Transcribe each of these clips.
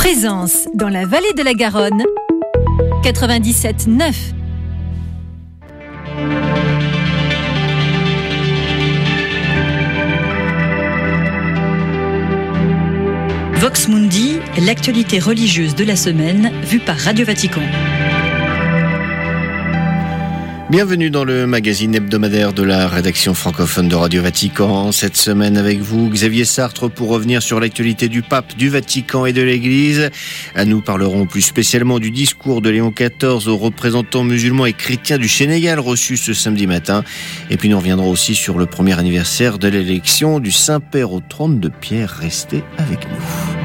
Présence dans la vallée de la Garonne, 97.9. Vox Mundi, l'actualité religieuse de la semaine, vue par Radio Vatican. Bienvenue dans le magazine hebdomadaire de la rédaction francophone de Radio Vatican. Cette semaine avec vous, Xavier Sartre, pour revenir sur l'actualité du pape, du Vatican et de l'Église. Nous parlerons plus spécialement du discours de Léon XIV aux représentants musulmans et chrétiens du Sénégal reçu ce samedi matin. Et puis nous reviendrons aussi sur le premier anniversaire de l'élection du Saint-Père au trône de Pierre. Restez avec nous.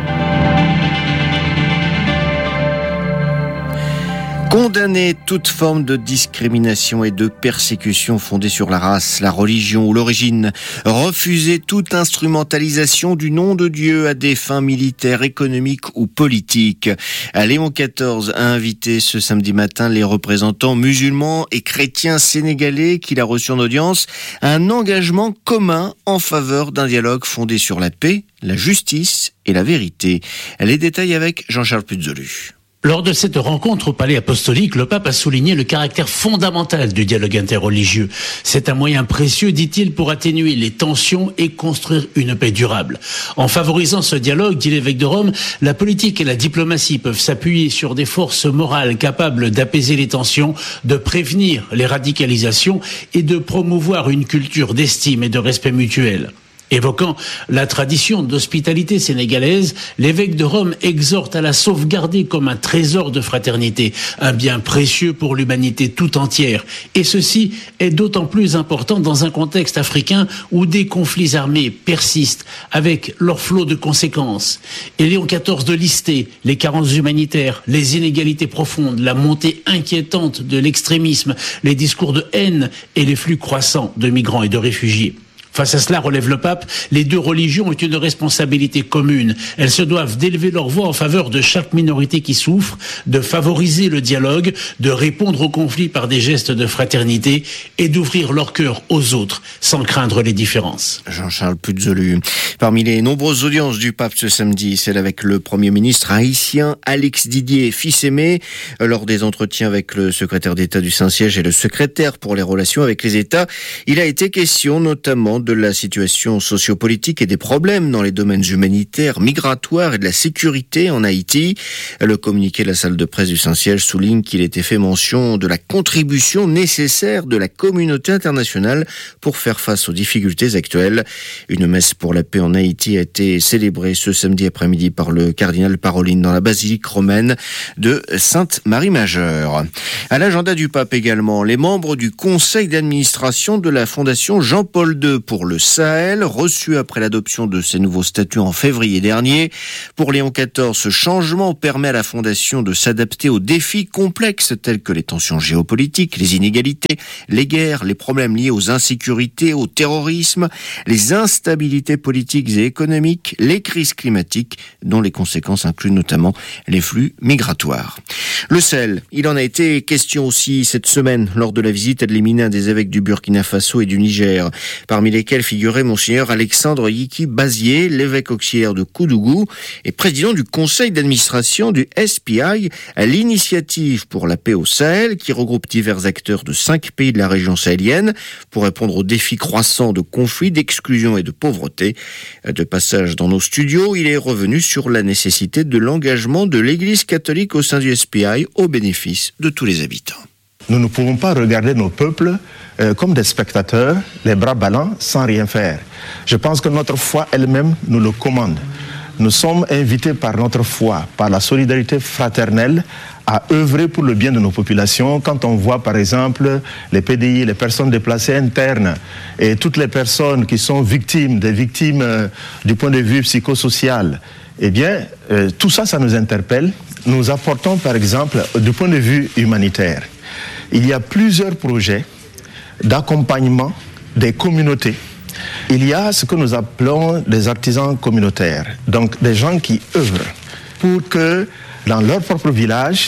Condamner toute forme de discrimination et de persécution fondée sur la race, la religion ou l'origine. Refuser toute instrumentalisation du nom de Dieu à des fins militaires, économiques ou politiques. Léon XIV a invité ce samedi matin les représentants musulmans et chrétiens sénégalais qu'il a reçus en audience à un engagement commun en faveur d'un dialogue fondé sur la paix, la justice et la vérité. Les détails avec Jean-Charles Puzolu. Lors de cette rencontre au Palais Apostolique, le pape a souligné le caractère fondamental du dialogue interreligieux. C'est un moyen précieux, dit-il, pour atténuer les tensions et construire une paix durable. En favorisant ce dialogue, dit l'évêque de Rome, la politique et la diplomatie peuvent s'appuyer sur des forces morales capables d'apaiser les tensions, de prévenir les radicalisations et de promouvoir une culture d'estime et de respect mutuel. Évoquant la tradition d'hospitalité sénégalaise, l'évêque de Rome exhorte à la sauvegarder comme un trésor de fraternité, un bien précieux pour l'humanité tout entière. Et ceci est d'autant plus important dans un contexte africain où des conflits armés persistent avec leur flot de conséquences. Et Léon XIV de lister les carences humanitaires, les inégalités profondes, la montée inquiétante de l'extrémisme, les discours de haine et les flux croissants de migrants et de réfugiés. Face à cela, relève le pape, les deux religions ont une responsabilité commune. Elles se doivent d'élever leur voix en faveur de chaque minorité qui souffre, de favoriser le dialogue, de répondre aux conflits par des gestes de fraternité et d'ouvrir leur cœur aux autres sans craindre les différences. Jean-Charles Puzolu. Parmi les nombreuses audiences du pape ce samedi, celle avec le Premier ministre haïtien Alex Didier Fils-Aimé. Lors des entretiens avec le secrétaire d'État du Saint-Siège et le secrétaire pour les relations avec les États, il a été question notamment de la situation sociopolitique et des problèmes dans les domaines humanitaires, migratoires et de la sécurité en Haïti. Le communiqué de la salle de presse du Saint-Siège souligne qu'il était fait mention de la contribution nécessaire de la communauté internationale pour faire face aux difficultés actuelles. Une messe pour la paix en Haïti a été célébrée ce samedi après-midi par le cardinal Parolin dans la basilique romaine de Sainte-Marie-Majeure. À l'agenda du pape également, les membres du conseil d'administration de la fondation Jean-Paul II pour le Sahel, reçu après l'adoption de ces nouveaux statuts en février dernier. Pour Léon XIV, ce changement permet à la Fondation de s'adapter aux défis complexes tels que les tensions géopolitiques, les inégalités, les guerres, les problèmes liés aux insécurités, au terrorisme, les instabilités politiques et économiques, les crises climatiques, dont les conséquences incluent notamment les flux migratoires. Le Sahel, il en a été question aussi cette semaine lors de la visite ad limina des évêques du Burkina Faso et du Niger, parmi lesquels figurait Monseigneur Alexandre Yiki Bazier, l'évêque auxiliaire de Koudougou et président du conseil d'administration du SPI, à l'initiative pour la paix au Sahel, qui regroupe divers acteurs de 5 pays de la région sahélienne pour répondre aux défis croissants de conflits, d'exclusion et de pauvreté. De passage dans nos studios, il est revenu sur la nécessité de l'engagement de l'Église catholique au sein du SPI au bénéfice de tous les habitants. Nous ne pouvons pas regarder nos peuples comme des spectateurs, les bras ballants, sans rien faire. Je pense que notre foi elle-même nous le commande. Nous sommes invités par notre foi, par la solidarité fraternelle, à œuvrer pour le bien de nos populations. Quand on voit par exemple les PDI, les personnes déplacées internes et toutes les personnes qui sont victimes, des victimes du point de vue psychosocial, eh bien tout ça, ça nous interpelle. Nous apportons par exemple du point de vue humanitaire. Il y a plusieurs projets d'accompagnement des communautés. Il y a ce que nous appelons des artisans communautaires, donc des gens qui œuvrent pour que dans leur propre village,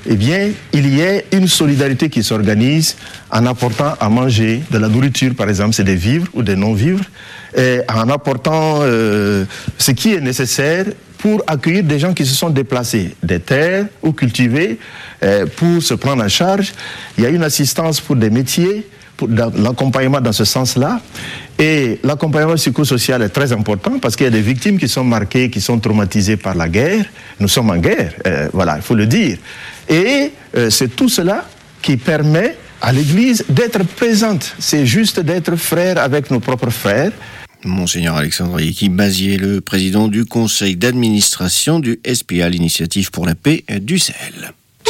eh bien, il y ait une solidarité qui s'organise en apportant à manger de la nourriture, par exemple, c'est des vivres ou des non-vivres, et en apportant ce qui est nécessaire pour accueillir des gens qui se sont déplacés des terres ou cultivés pour se prendre en charge. Il y a une assistance pour des métiers, pour l'accompagnement dans ce sens-là. Et l'accompagnement psychosocial est très important parce qu'il y a des victimes qui sont marquées, qui sont traumatisées par la guerre. Nous sommes en guerre, voilà, il faut le dire. Et c'est tout cela qui permet à l'Église d'être présente. C'est juste d'être frère avec nos propres frères. Monseigneur Alexandre Yeki-Bazier, le président du conseil d'administration du SPA, l'Initiative pour la paix du Sahel.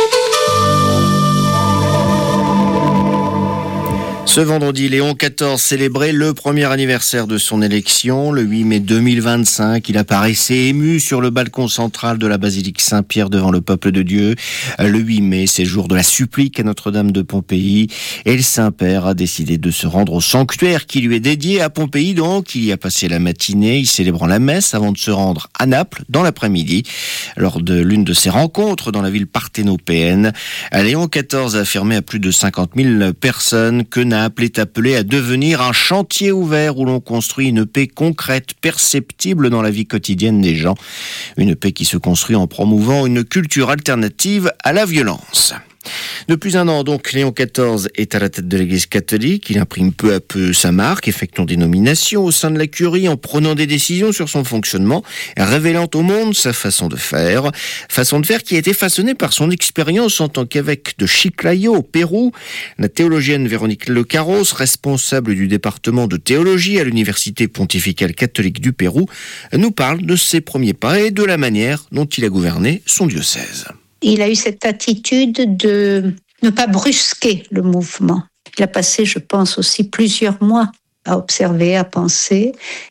Ce vendredi, Léon XIV célébrait le premier anniversaire de son élection. Le 8 mai 2025, il apparaissait ému sur le balcon central de la basilique Saint-Pierre devant le peuple de Dieu. Le 8 mai, c'est jour de la supplique à Notre-Dame de Pompéi. Et le Saint-Père a décidé de se rendre au sanctuaire qui lui est dédié à Pompéi. Donc, il y a passé la matinée, y célébrant la messe avant de se rendre à Naples dans l'après-midi. Lors de l'une de ses rencontres dans la ville parthénopéenne, Léon XIV a affirmé à plus de 50 000 personnes que Naples est appelé à devenir un chantier ouvert où l'on construit une paix concrète, perceptible dans la vie quotidienne des gens. Une paix qui se construit en promouvant une culture alternative à la violence. Depuis 1 an, donc, Léon XIV est à la tête de l'Église catholique. Il imprime peu à peu sa marque, effectuant des nominations au sein de la curie, en prenant des décisions sur son fonctionnement, révélant au monde sa façon de faire. Façon de faire qui a été façonnée par son expérience en tant qu'évêque de Chiclayo, au Pérou. La théologienne Véronique Lecarros, responsable du département de théologie à l'Université pontificale catholique du Pérou, nous parle de ses premiers pas et de la manière dont il a gouverné son diocèse. Il a eu cette attitude de ne pas brusquer le mouvement. Il a passé, je pense, aussi plusieurs mois à observer, à penser.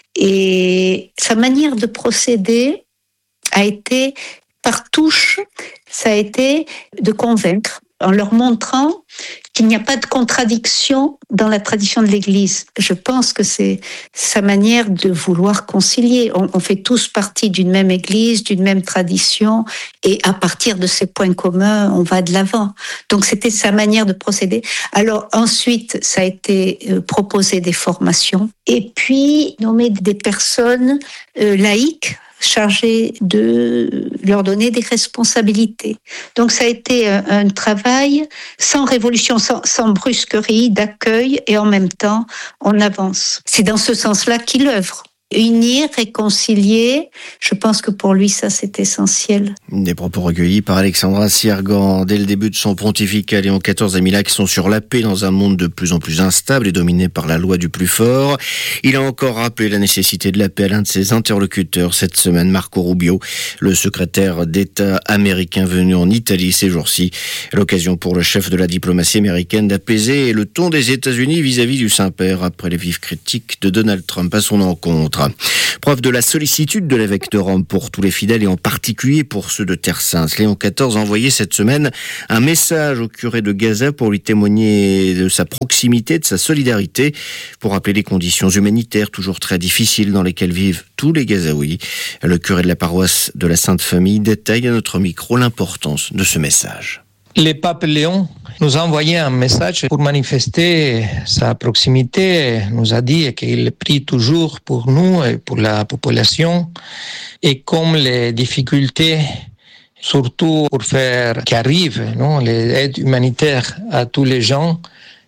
Et sa manière de procéder a été par touche, ça a été de convaincre en leur montrant qu'il n'y a pas de contradiction dans la tradition de l'Église. Je pense que c'est sa manière de vouloir concilier. On fait tous partie d'une même Église, d'une même tradition, et à partir de ces points communs, on va de l'avant. Donc c'était sa manière de procéder. Alors ensuite, ça a été proposer des formations, et puis nommer des personnes laïques, chargé de leur donner des responsabilités. Donc ça a été un travail sans révolution, sans brusquerie, d'accueil, et en même temps, on avance. C'est dans ce sens-là qu'il œuvre. Unir, réconcilier, je pense que pour lui, ça, c'est essentiel. Des propos recueillis par Alexandra Siergan. Dès le début de son pontificat, Léon XIV a mis l'accent sur la paix dans un monde de plus en plus instable et dominé par la loi du plus fort. Il a encore rappelé la nécessité de la paix à l'un de ses interlocuteurs cette semaine, Marco Rubio, le secrétaire d'État américain venu en Italie ces jours-ci. L'occasion pour le chef de la diplomatie américaine d'apaiser le ton des États-Unis vis-à-vis du Saint-Père après les vives critiques de Donald Trump à son encontre. Preuve de la sollicitude de l'évêque de Rome pour tous les fidèles et en particulier pour ceux de Terre Sainte. Léon XIV a envoyé cette semaine un message au curé de Gaza pour lui témoigner de sa proximité, de sa solidarité, pour rappeler les conditions humanitaires toujours très difficiles dans lesquelles vivent tous les Gazaouis. Le curé de la paroisse de la Sainte Famille détaille à notre micro l'importance de ce message. Le pape Léon nous a envoyé un message pour manifester sa proximité. Il nous a dit qu'il prie toujours pour nous et pour la population. Et comme les difficultés, surtout pour faire qu'arrive, l'aide humanitaire à tous les gens,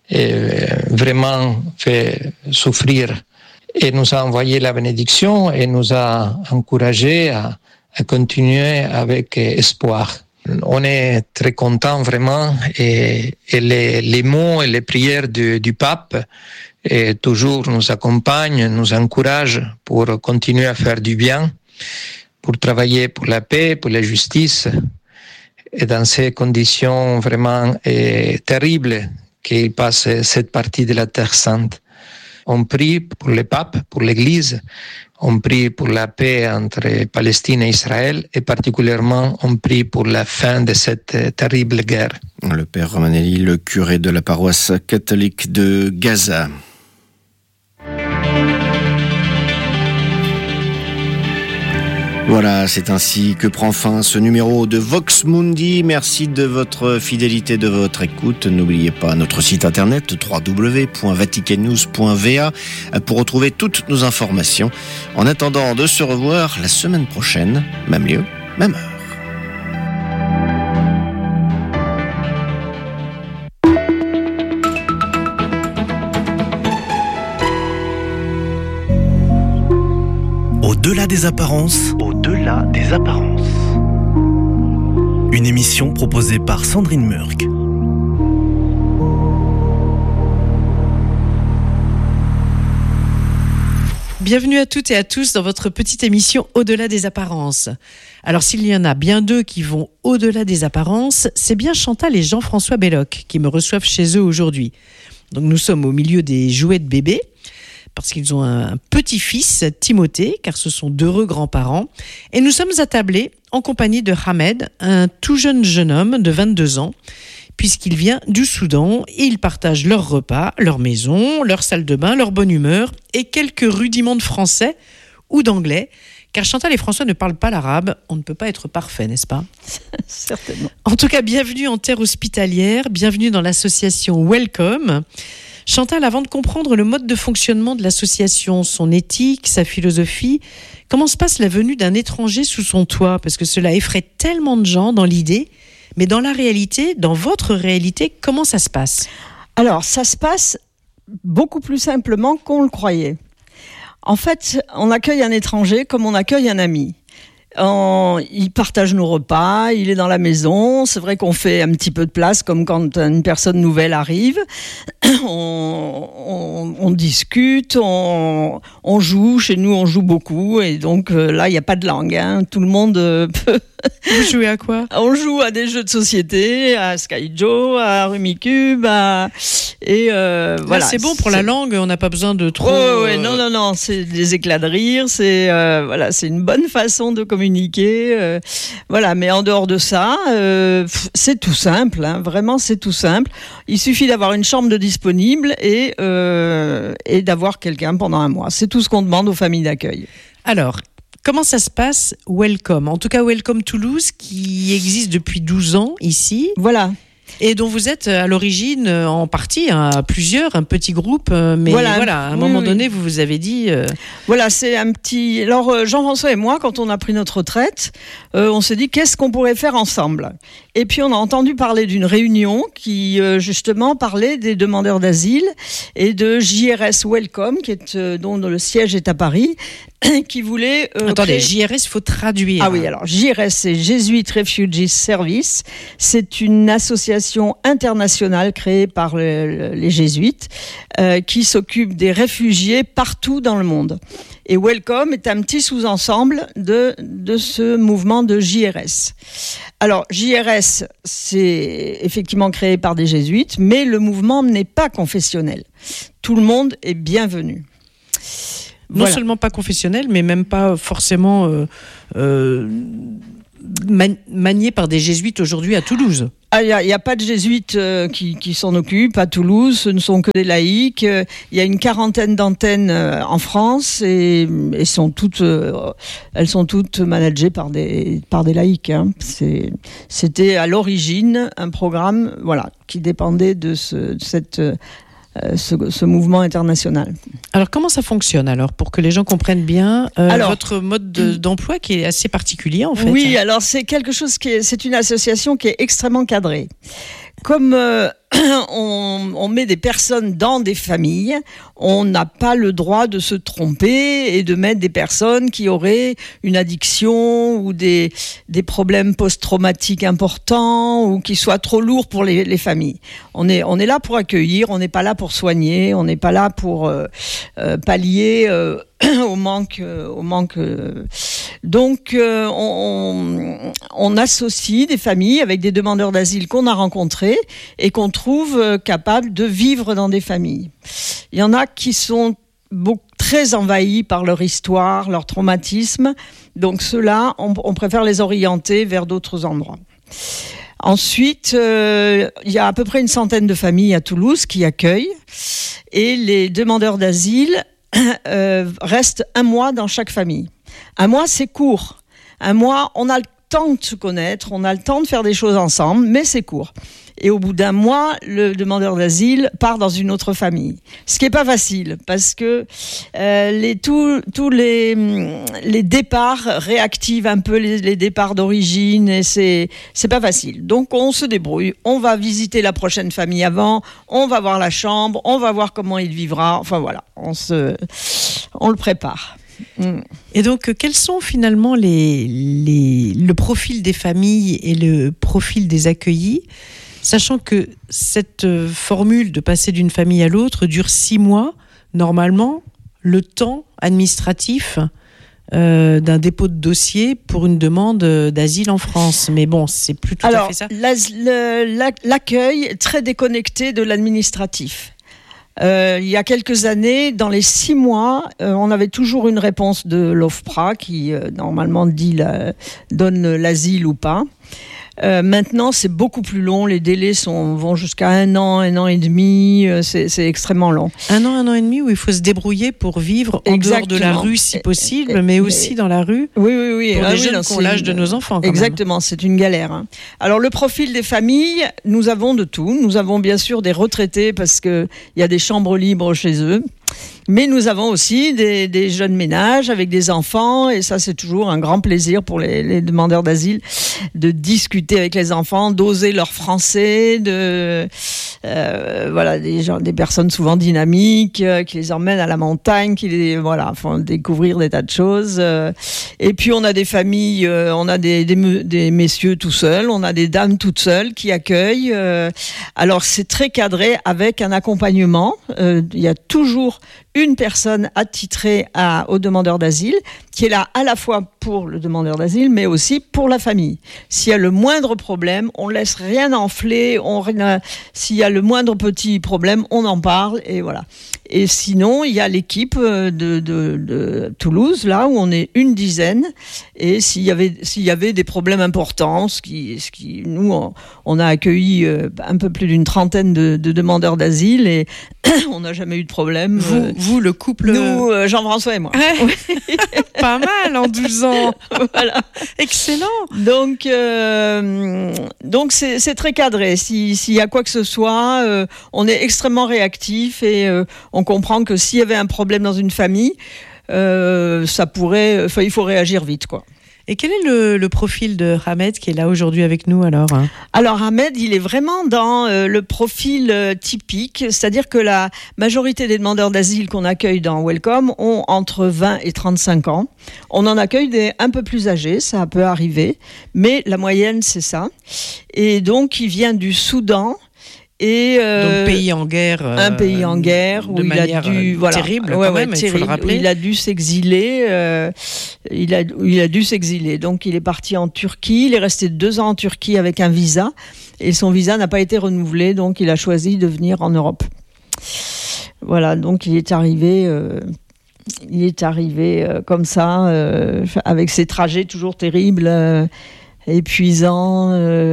vraiment fait souffrir. Et nous a envoyé la bénédiction et nous a encouragé à continuer avec espoir. On est très content vraiment et les mots et les prières du pape toujours nous accompagnent, nous encouragent pour continuer à faire du bien, pour travailler pour la paix, pour la justice, et dans ces conditions vraiment terribles qu'il passe cette partie de la Terre Sainte. On prie pour le pape, pour l'Église, on prie pour la paix entre Palestine et Israël, et particulièrement on prie pour la fin de cette terrible guerre. Le père Romanelli, le curé de la paroisse catholique de Gaza. Voilà, c'est ainsi que prend fin ce numéro de Vox Mundi. Merci de votre fidélité, de votre écoute. N'oubliez pas notre site internet www.vaticannews.va pour retrouver toutes nos informations. En attendant de se revoir la semaine prochaine, même lieu, même heure. Au-delà des apparences. Au-delà des apparences. Une émission proposée par Sandrine Murk. Bienvenue à toutes et à tous dans votre petite émission Au-delà des apparences. Alors s'il y en a bien deux qui vont au-delà des apparences, c'est bien Chantal et Jean-François Belloc qui me reçoivent chez eux aujourd'hui. Donc nous sommes au milieu des jouets de bébés, parce qu'ils ont un petit-fils, Timothée, car ce sont d'heureux grands-parents. Et nous sommes attablés en compagnie de Hamed, un tout jeune homme de 22 ans, puisqu'il vient du Soudan et ils partagent leur repas, leur maison, leur salle de bain, leur bonne humeur et quelques rudiments de français ou d'anglais, car Chantal et François ne parlent pas l'arabe, on ne peut pas être parfait, n'est-ce pas ? Certainement. En tout cas, bienvenue en terre hospitalière, bienvenue dans l'association Welcome. Chantal, avant de comprendre le mode de fonctionnement de l'association, son éthique, sa philosophie, comment se passe la venue d'un étranger sous son toit ? Parce que cela effraie tellement de gens dans l'idée, mais dans la réalité, dans votre réalité, comment ça se passe ? Alors, ça se passe beaucoup plus simplement qu'on le croyait. En fait, on accueille un étranger comme on accueille un ami. Il partage nos repas, il est dans la maison. C'est vrai qu'on fait un petit peu de place, comme quand une personne nouvelle arrive. On discute, on joue. Chez nous, on joue beaucoup. Et donc là, il n'y a pas de langue. Hein. Tout le monde peut... Vous jouez à quoi ? On joue à des jeux de société, à Skyjo, à Rumicube, voilà. C'est bon pour la langue, on n'a pas besoin de trop... Non, c'est des éclats de rire, c'est une bonne façon de communiquer. Mais en dehors de ça, c'est tout simple, hein, vraiment c'est tout simple. Il suffit d'avoir une chambre de disponible et d'avoir quelqu'un pendant un mois. C'est tout ce qu'on demande aux familles d'accueil. Alors, comment ça se passe, Welcome ? En tout cas, Welcome Toulouse, qui existe depuis 12 ans ici. Voilà. Et dont vous êtes à l'origine, en partie, à plusieurs, un petit groupe. Mais à un moment donné, vous vous avez dit... Voilà, c'est un petit... Alors, Jean-François et moi, quand on a pris notre retraite, on s'est dit, qu'est-ce qu'on pourrait faire ensemble ? Et puis, on a entendu parler d'une réunion qui, justement, parlait des demandeurs d'asile et de JRS Welcome, dont le siège est à Paris, qui voulait... Attendez, JRS, il faut traduire. Ah oui, alors, JRS, c'est Jesuit Refugees Service. C'est une association internationale créée par les jésuites qui s'occupe des réfugiés partout dans le monde. Et Welcome est un petit sous-ensemble de ce mouvement de JRS. Alors, JRS, c'est effectivement créé par des jésuites, mais le mouvement n'est pas confessionnel. Tout le monde est bienvenu. Non seulement pas confessionnel, mais même pas forcément manié par des jésuites aujourd'hui à Toulouse. Il n'y a pas de jésuites qui s'en occupent à Toulouse, ce ne sont que des laïcs. Il y a une 40aine d'antennes en France et elles sont toutes managées par des laïcs. Hein. C'était à l'origine un programme qui dépendait de ce mouvement international. Alors comment ça fonctionne pour que les gens comprennent bien votre mode d'emploi qui est assez particulier en fait. Oui, alors c'est quelque chose c'est une association qui est extrêmement cadrée. Comme on met des personnes dans des familles, on n'a pas le droit de se tromper et de mettre des personnes qui auraient une addiction ou des problèmes post-traumatiques importants ou qui soient trop lourds pour les familles. On est là pour accueillir, on n'est pas là pour soigner, on n'est pas là pour pallier au manque. Donc on associe des familles avec des demandeurs d'asile qu'on a rencontrés et qu'on trouve capables de vivre dans des familles. Il y en a qui sont très envahis par leur histoire, leur traumatisme. Donc ceux-là, on préfère les orienter vers d'autres endroits. Ensuite, il y a à peu près une centaine de familles à Toulouse qui accueillent et les demandeurs d'asile restent un mois dans chaque famille. Un mois, c'est court. Un mois, on a le temps de se connaître, on a le temps de faire des choses ensemble, mais c'est court. Et au bout d'un mois, le demandeur d'asile part dans une autre famille. Ce qui est pas facile, parce que tous les départs réactivent un peu les départs d'origine, et c'est pas facile. Donc on se débrouille, on va visiter la prochaine famille avant, on va voir la chambre, on va voir comment il vivra. Enfin voilà, on le prépare. Et donc, quels sont finalement le profil des familles et le profil des accueillis, sachant que cette formule de passer d'une famille à l'autre dure 6 mois, normalement, le temps administratif d'un dépôt de dossier pour une demande d'asile en France. Mais bon, c'est plus tout à fait ça. L'accueil est très déconnecté de l'administratif. Il y a quelques années, dans les 6 mois, on avait toujours une réponse de l'OFPRA qui normalement donne l'asile ou pas. Maintenant, c'est beaucoup plus long. Les délais vont jusqu'à 1 an et demi. C'est extrêmement long. 1 an et demi où il faut se débrouiller pour vivre en dehors de la rue si possible, mais aussi dans la rue. Oui. Pour les jeunes qui ont l'âge de nos enfants. Exactement, c'est une galère. Hein. Alors, le profil des familles, nous avons de tout. Nous avons bien sûr des retraités parce qu'il y a des chambres libres chez eux. Mais nous avons aussi des jeunes ménages avec des enfants, et ça c'est toujours un grand plaisir pour les demandeurs d'asile de discuter avec les enfants, d'oser leur français, voilà, des personnes souvent dynamiques qui les emmènent à la montagne, qui font découvrir des tas de choses. Et puis on a des familles, on a des messieurs tout seuls, on a des dames toutes seules qui accueillent. Alors c'est très cadré avec un accompagnement. Il y a toujours une personne attitrée aux demandeurs d'asile qui est là à la fois pour le demandeur d'asile mais aussi pour la famille. S'il y a le moindre problème, on laisse rien enfler, s'il y a le moindre petit problème, on en parle et voilà. Et sinon, il y a l'équipe de Toulouse, là où on est une dizaine, et s'il y avait des problèmes importants, nous, on a accueilli un peu plus d'une trentaine de demandeurs d'asile et on n'a jamais eu de problème. Vous, le couple... Nous, Jean-François et moi. Ouais. Pas mal en 12 ans. Voilà. Excellent. Donc c'est très cadré. S'il y a quoi que ce soit, on est extrêmement réactif et on comprend que s'il y avait un problème dans une famille, il faut réagir vite, quoi. Et quel est le profil de Ahmed qui est là aujourd'hui avec nous alors ? Alors Ahmed, il est vraiment dans le profil typique, c'est-à-dire que la majorité des demandeurs d'asile qu'on accueille dans Welcome ont entre 20 et 35 ans. On en accueille des un peu plus âgés, ça peut arriver, mais la moyenne c'est ça. Et donc il vient du Soudan. Donc pays en guerre, un pays en guerre où de manière terrible, quand même, il faut le rappeler. Il a dû s'exiler. Il a dû s'exiler. Donc il est parti en Turquie. Il est resté 2 ans en Turquie avec un visa et son visa n'a pas été renouvelé. Donc il a choisi de venir en Europe. Voilà. Donc il est arrivé comme ça, avec ses trajets toujours terribles, épuisants.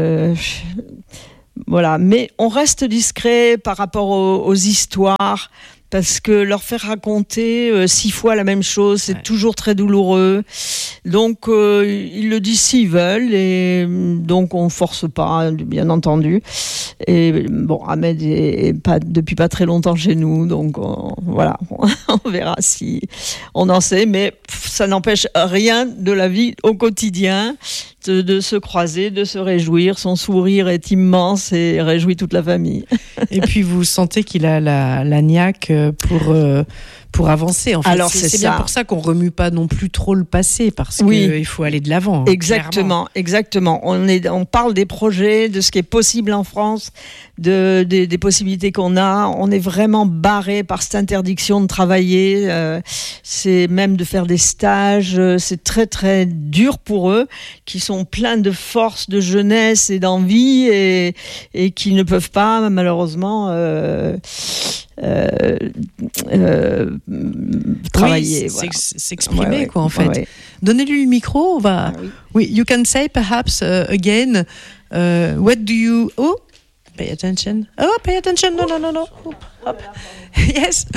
Voilà, mais on reste discret par rapport aux histoires, parce que leur faire raconter 6 fois la même chose, c'est toujours très douloureux. Donc, ils le disent s'ils veulent, et donc on force pas, bien entendu. Et bon, Ahmed est depuis pas très longtemps chez nous, donc voilà, on verra si on en sait, mais ça n'empêche rien de la vie au quotidien. De se croiser, de se réjouir. Son sourire est immense et réjouit toute la famille. Et puis vous sentez qu'il a la niaque pour avancer. En fait, alors c'est bien pour ça qu'on remue pas non plus trop le passé, parce qu'il faut aller de l'avant. Exactement. On parle des projets, de ce qui est possible en France, des possibilités qu'on a. On est vraiment barré par cette interdiction de travailler. C'est même de faire des stages. C'est très très dur pour eux, qui sont pleins de force, de jeunesse et d'envie, et qui ne peuvent pas malheureusement travailler, s'exprimer quoi en fait. Ouais. Donnez-lui le micro, on va. Oui, you can say perhaps again. What do you? Oh, pay attention. Oh, pay attention. No. Hop. Yes.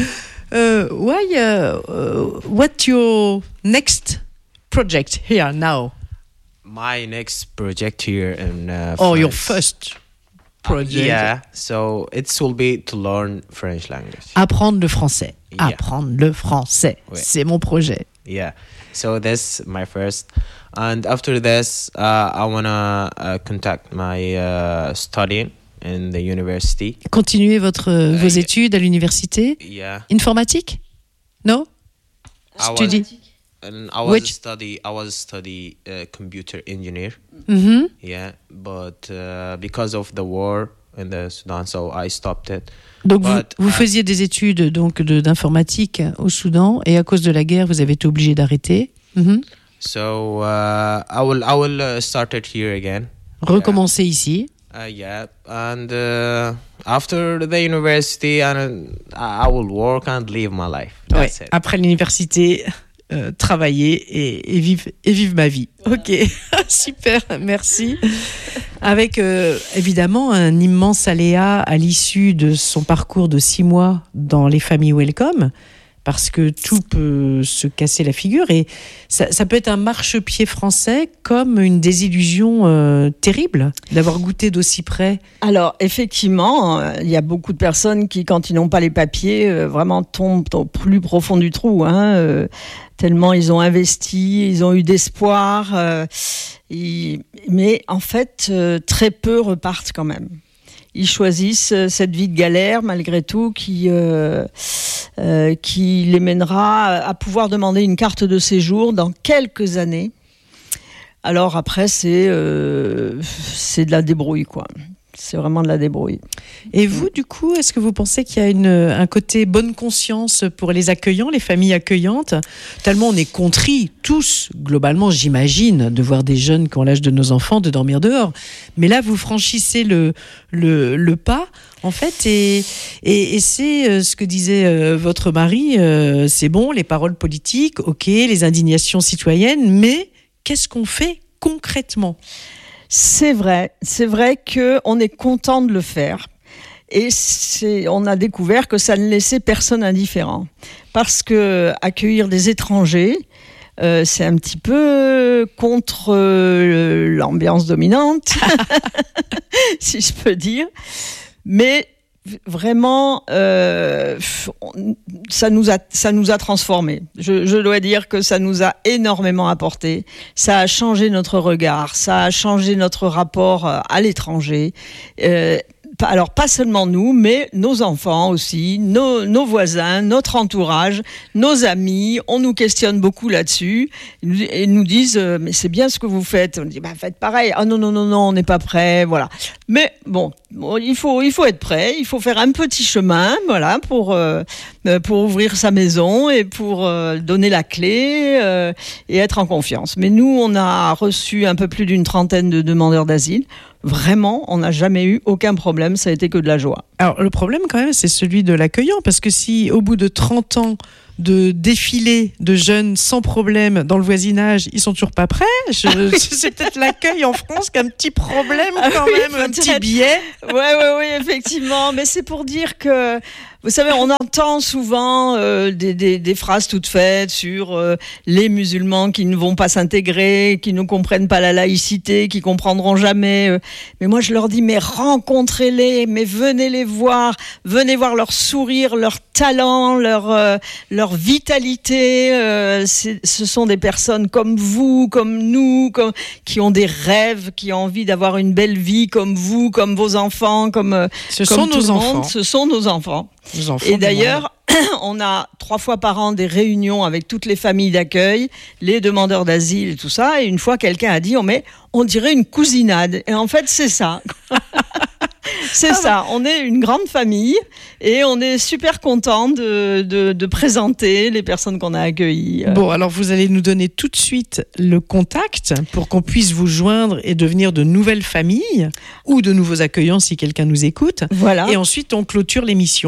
Why? What's your next project here now? My next project here in your France. first project. Yeah, so it will be to learn French language. Apprendre le français. Yeah. Apprendre le français. Ouais. C'est mon projet. Yeah, so that's my first. And after this, I want to contact my studying in the university. Continuez vos études à l'université. Yeah. Informatique? No? Study. And I was study computer engineer. Mhm. Yeah, but because of the war in the Sudan, so I stopped it. Donc vous faisiez des études donc d'informatique au Soudan et à cause de la guerre, vous avez été obligé d'arrêter. Mhm. So I will start it here again. Recommencer ici. Yeah, and after the university, I will work and live my life. That's it. Après l'université, travailler et vivre ma vie. Ok, super, merci. Avec évidemment un immense aléa à l'issue de son parcours de 6 mois dans les familles Welcome, parce que tout peut se casser la figure et ça peut être un marchepied français comme une désillusion terrible d'avoir goûté d'aussi près. Alors effectivement, il y a beaucoup de personnes qui, quand ils n'ont pas les papiers, vraiment tombent au plus profond du trou. Tellement ils ont investi, ils ont eu d'espoir. Mais en fait, très peu repartent quand même. Ils choisissent cette vie de galère, malgré tout, qui les mènera à pouvoir demander une carte de séjour dans quelques années. Alors après, c'est de la débrouille, quoi. C'est vraiment de la débrouille. Et vous, du coup, est-ce que vous pensez qu'il y a un côté bonne conscience pour les accueillants, les familles accueillantes? Tellement on est contris, tous, globalement, j'imagine, de voir des jeunes qui ont l'âge de nos enfants, de dormir dehors. Mais là, vous franchissez le pas, en fait, et c'est ce que disait votre mari, c'est bon, les paroles politiques, ok, les indignations citoyennes, mais qu'est-ce qu'on fait concrètement ? C'est vrai qu'on est content de le faire. Et on a découvert que ça ne laissait personne indifférent. Parce que accueillir des étrangers, c'est un petit peu contre l'ambiance dominante, si je peux dire. Mais vraiment, ça nous a transformés. Je dois dire que ça nous a énormément apporté. Ça a changé notre regard, ça a changé notre rapport à l'étranger. Alors pas seulement nous, mais nos enfants aussi, nos voisins, notre entourage, nos amis. On nous questionne beaucoup là-dessus et nous disent mais c'est bien ce que vous faites. On dit faites pareil. Ah non, on n'est pas prêt, voilà. Mais bon, il faut être prêt. Il faut faire un petit chemin, voilà, pour ouvrir sa maison et pour donner la clé et être en confiance. Mais nous, on a reçu un peu plus d'une 30aine de demandeurs d'asile. Vraiment, on n'a jamais eu aucun problème, ça a été que de la joie. Alors le problème quand même, c'est celui de l'accueillant, parce que si au bout de 30 ans de défilé de jeunes sans problème dans le voisinage, ils sont toujours pas prêts, c'est peut-être l'accueil en France qui a un petit problème quand même, un petit biais. Oui, effectivement, mais c'est pour dire que vous savez, on entend souvent des phrases toutes faites sur les musulmans qui ne vont pas s'intégrer, qui ne comprennent pas la laïcité, qui comprendront jamais. Mais moi, je leur dis, mais rencontrez-les, mais venez les voir, venez voir leur sourire, leur talent, leur vitalité. Ce sont des personnes comme vous, comme nous, qui ont des rêves, qui ont envie d'avoir une belle vie comme vous, comme vos enfants, comme tout le monde. Ce sont nos enfants. Et d'ailleurs, on a 3 fois par an des réunions avec toutes les familles d'accueil, les demandeurs d'asile et tout ça. Et une fois, quelqu'un a dit mais on dirait une cousinade. Et en fait, c'est ça. C'est ça, on est une grande famille et on est super content de présenter les personnes qu'on a accueillies. Bon, alors vous allez nous donner tout de suite le contact pour qu'on puisse vous joindre et devenir de nouvelles familles ou de nouveaux accueillants si quelqu'un nous écoute. Voilà. Et ensuite, on clôture l'émission.